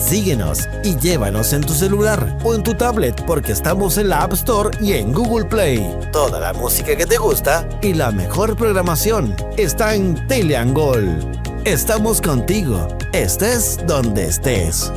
Síguenos y llévanos en tu celular o en tu tablet porque estamos en la App Store y en Google Play. Toda la música que te gusta y la mejor programación está en Teleangol. Estamos contigo, estés donde estés.